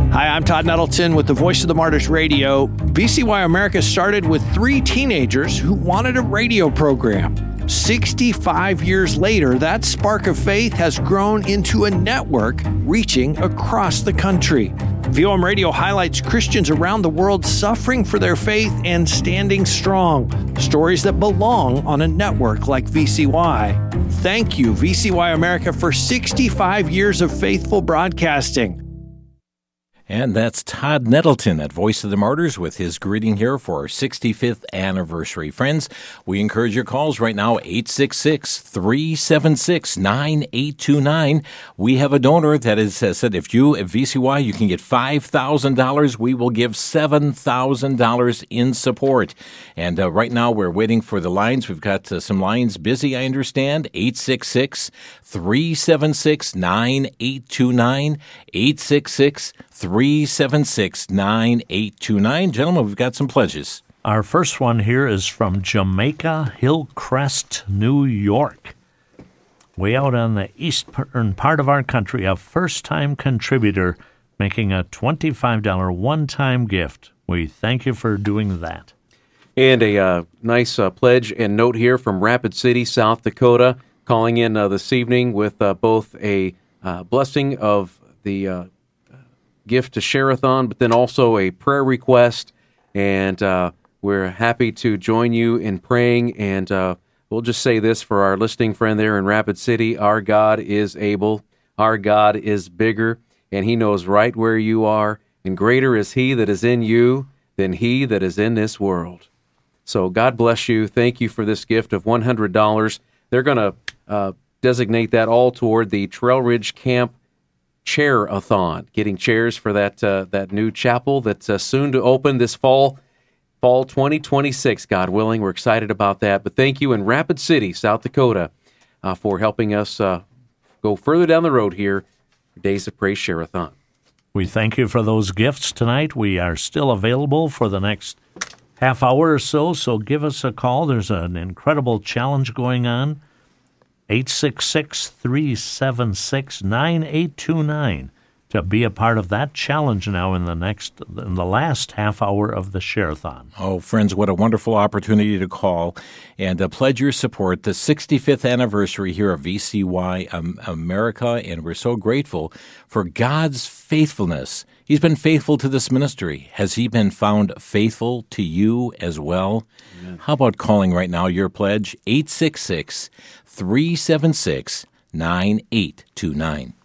Hi, I'm Todd Nettleton with the Voice of the Martyrs Radio. VCY America started with 3 teenagers who wanted a radio program. 65 years later, that spark of faith has grown into a network reaching across the country. VOM Radio highlights Christians around the world suffering for their faith and standing strong. Stories that belong on a network like VCY. Thank you, VCY America, for 65 years of faithful broadcasting. And that's Todd Nettleton at Voice of the Martyrs with his greeting here for our 65th anniversary. Friends, we encourage your calls right now, 866-376-9829. We have a donor that has said if you at VCY, you can get $5,000, we will give $7,000 in support. And right now we're waiting for the lines. We've got some lines busy, I understand. 866-376-9829, 866-376-9829. Gentlemen, we've got some pledges. Our first one here is from Jamaica Hillcrest, New York. Way out on the eastern part of our country, a first-time contributor making a $25 one-time gift. We thank you for doing that. And a nice pledge and note here from Rapid City, South Dakota, calling in this evening with both a blessing of the gift to Share-a-thon, but then also a prayer request. And we're happy to join you in praying. And we'll just say this for our listening friend there in Rapid City. Our God is able. Our God is bigger. And He knows right where you are. And greater is He that is in you than he that is in this world. So God bless you. Thank you for this gift of $100. They're going to designate that all toward the Trail Ridge Camp Chair-a-thon, getting chairs for that new chapel that's soon to open this fall 2026, God willing. We're excited about that. But thank you in Rapid City, South Dakota, for helping us go further down the road here for Days of Praise Share-a-thon. We thank you for those gifts tonight. We are still available for the next half hour or so give us a call. There's an incredible challenge going on. 866-376-9829 to be a part of that challenge now in the last half hour of the Share-a-thon. Oh, friends, what a wonderful opportunity to call and pledge your support. The 65th anniversary here of VCY America, and we're so grateful for God's faithfulness. He's been faithful to this ministry. Has He been found faithful to you as well? Amen. How about calling right now your pledge, 866-376-9829.